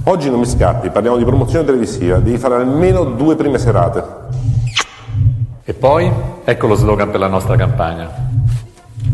Oggi non mi scappi, parliamo di promozione televisiva, devi fare almeno 2 prime serate. E poi, ecco lo slogan per la nostra campagna.